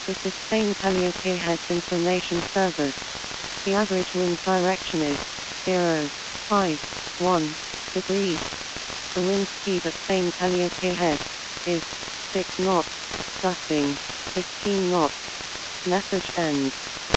This is Spain Calliope Heads Information Service. The average wind direction is 0.51 degrees. The wind speed at Spain Calliope Head is 6 knots, gusting 15 knots. Message ends.